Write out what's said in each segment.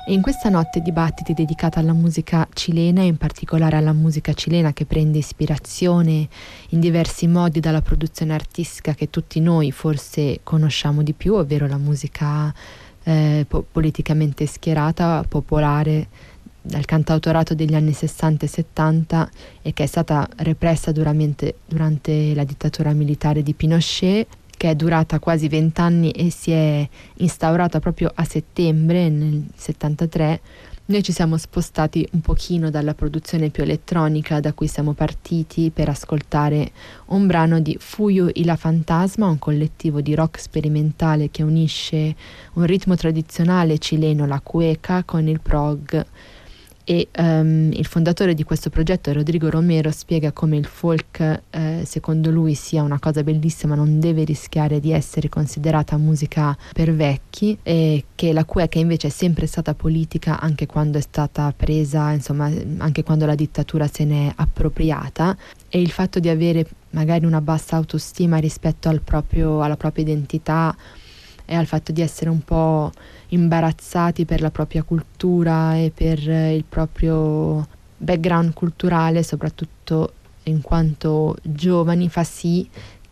E in questa notte dibattiti dedicata alla musica cilena, in particolare alla musica cilena che prende ispirazione in diversi modi dalla produzione artistica che tutti noi forse conosciamo di più, ovvero la musica politicamente schierata, popolare, dal cantautorato degli anni 60 e 70 e che è stata repressa durante la dittatura militare di Pinochet, che è durata quasi 20 anni e si è instaurata proprio a settembre nel 73. Noi ci siamo spostati un pochino dalla produzione più elettronica da cui siamo partiti per ascoltare un brano di Fuyu y la Fantasma, un collettivo di rock sperimentale che unisce un ritmo tradizionale cileno, la cueca, con il prog. E il fondatore di questo progetto, Rodrigo Romero, spiega come il folk secondo lui sia una cosa bellissima, non deve rischiare di essere considerata musica per vecchi, e che la cueca invece è sempre stata politica anche quando è stata presa, insomma anche quando la dittatura se ne è appropriata, e il fatto di avere magari una bassa autostima rispetto alla propria identità e al fatto di essere un po' imbarazzati per la propria cultura e per il proprio background culturale, soprattutto in quanto giovani, fa sì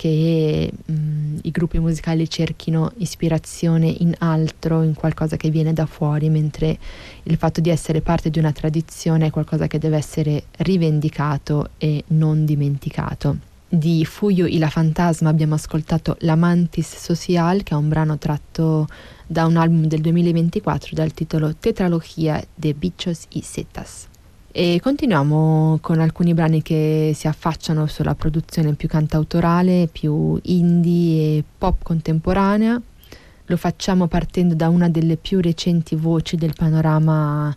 che i gruppi musicali cerchino ispirazione in altro, in qualcosa che viene da fuori, mentre il fatto di essere parte di una tradizione è qualcosa che deve essere rivendicato e non dimenticato. Di Fuyu y la Fantasma abbiamo ascoltato La Mantis Social, che è un brano tratto da un album del 2024 dal titolo Tetralogia de Bichos y Setas. E continuiamo con alcuni brani che si affacciano sulla produzione più cantautorale, più indie e pop contemporanea. Lo facciamo partendo da una delle più recenti voci del panorama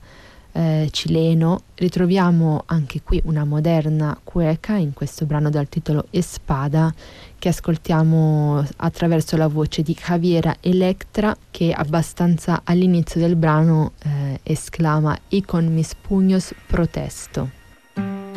cileno. Ritroviamo anche qui una moderna cueca in questo brano dal titolo Espada, che ascoltiamo attraverso la voce di Javiera Electra, che abbastanza all'inizio del brano esclama "Y con mis puños protesto".